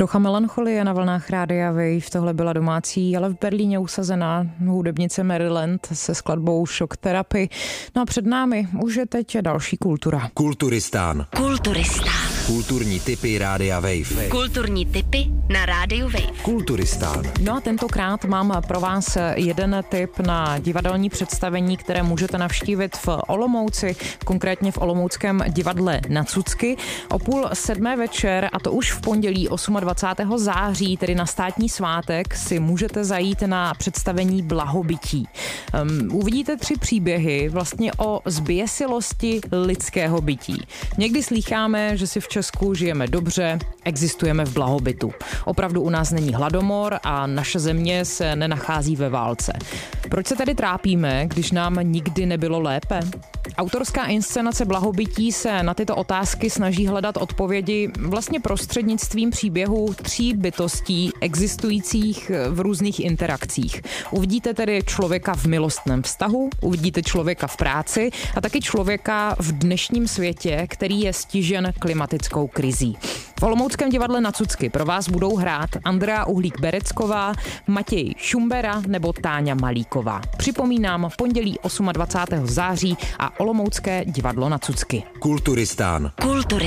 Trocha melancholie na vlnách Rádia Wave. Tohle byla domácí, ale v Berlíně usazená hudebnice Maryland se skladbou Shock Therapy. No a před námi už je teď další kultura. Kulturistán. Kulturní tipy Rádia Wave. Kulturní tipy na Rádiu Wave. Kulturistán. No a tentokrát mám pro vás jeden tip na divadelní představení, které můžete navštívit v Olomouci, konkrétně v olomouckém divadle Na Cucky. O 6:30 večer, a to už v pondělí 28. září, tedy na státní svátek, si můžete zajít na představení Blahobytí. Uvidíte 3 příběhy vlastně o zběsilosti lidského bytí. Někdy slýcháme, že si v Česku žijeme dobře, existujeme v blahobytu. Opravdu u nás není hladomor a naše země se nenachází ve válce. Proč se tedy trápíme, když nám nikdy nebylo lépe? Autorská inscenace Blahobytí se na tyto otázky snaží hledat odpovědi vlastně prostřednictvím příběhů 3 bytostí existujících v různých interakcích. Uvidíte tedy člověka v milostném vztahu, uvidíte člověka v práci a taky člověka v dnešním světě, který je stižen klimatickou krizí. V olomouckém divadle Na Cucky pro vás budou hrát Andrea Uhlík-Berecková, Matěj Šumbera nebo Táňa Malíková. Připomínám, pondělí 28. září a olomoucké divadlo Na Cucky. Kulturistán.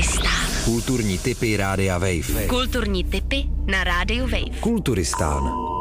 Kulturní tipy Rádia Wave. Kulturní tipy na Rádiu Wave. Kulturistán.